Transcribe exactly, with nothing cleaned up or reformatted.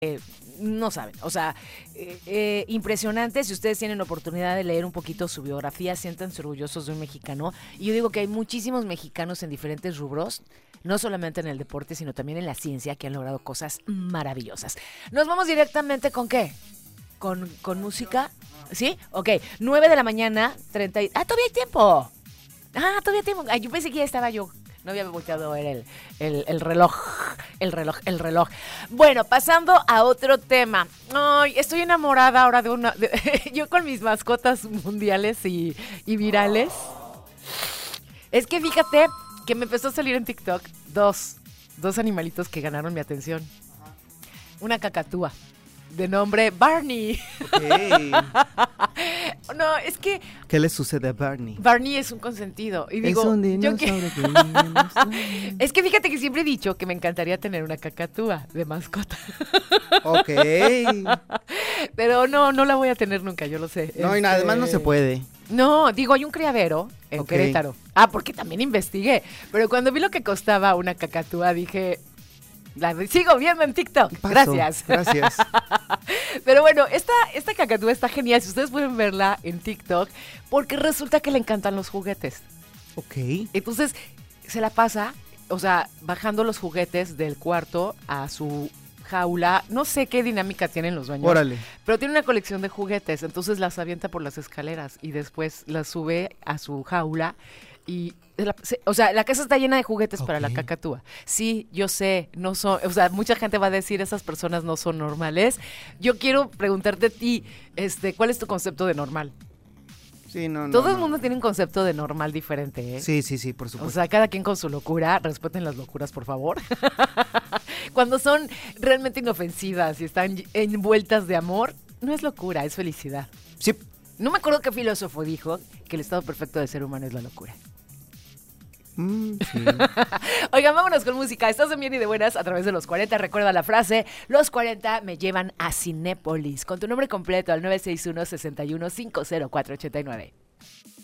Eh, no saben, o sea, eh, eh, impresionante. Si ustedes tienen oportunidad de leer un poquito su biografía, siéntanse orgullosos de un mexicano. Y yo digo que hay muchísimos mexicanos en diferentes rubros, no solamente en el deporte, sino también en la ciencia, que han logrado cosas maravillosas. Nos vamos directamente con ¿qué? ¿Con, con música? ¿Sí? Ok, nueve de la mañana, treinta y... ¡Ah, todavía hay tiempo! ¡Ah, todavía hay tiempo! Ay, yo pensé que ya estaba yo. No había volteado a ver el, el, el reloj, el reloj, el reloj. Bueno, pasando a otro tema. Ay, estoy enamorada ahora de una... De, yo con mis mascotas mundiales y, y virales. Es que fíjate que me empezó a salir en TikTok dos, dos animalitos que ganaron mi atención. Una cacatúa de nombre Barney. Okay. No, es que... ¿Qué le sucede a Barney? Barney es un consentido. Y digo, es un yo dinosaurio que... que... Es que fíjate que siempre he dicho que me encantaría tener una cacatúa de mascota. Ok. Pero no, no la voy a tener nunca, yo lo sé. No, y Este... además no se puede. No, digo, hay un criadero en Ok. Querétaro. Ah, porque también investigué. Pero cuando vi lo que costaba una cacatúa, dije... La sigo viendo en TikTok. Paso. Gracias. Gracias. Pero bueno, esta, esta cacatúa está genial. Si ustedes pueden verla en TikTok, porque resulta que le encantan los juguetes. Ok. Entonces, se la pasa, o sea, bajando los juguetes del cuarto a su jaula. No sé qué dinámica tienen los dueños. Órale. Pero tiene una colección de juguetes. Entonces las avienta por las escaleras y después las sube a su jaula y... La, se, o sea, la casa está llena de juguetes Ok. para la cacatúa. Sí, yo sé, no son, o sea, mucha gente va a decir esas personas no son normales. Yo quiero preguntarte a ti, este, ¿cuál es tu concepto de normal? Sí, no, no. Todo el no. mundo tiene un concepto de normal diferente, ¿eh? Sí, sí, sí, por O supuesto. sea, cada quien con su locura. Respeten las locuras, por favor. Cuando son realmente inofensivas y están envueltas de amor, no es locura, es felicidad. Sí. No me acuerdo qué filósofo dijo que el estado perfecto del ser humano es la locura. Mm, sí. Oigan, vámonos con música. Estás en Bien y de Buenas a través de los cuarenta. Recuerda la frase, los cuarenta me llevan a Cinépolis. Con tu nombre completo al nueve seis uno, seis uno, cinco cero cuatro ocho nueve.